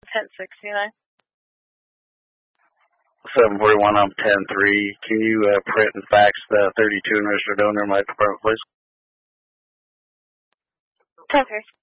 1069. 741 on 10-3. Can you print and fax the 32 and registered owner in my department, please? 10-3.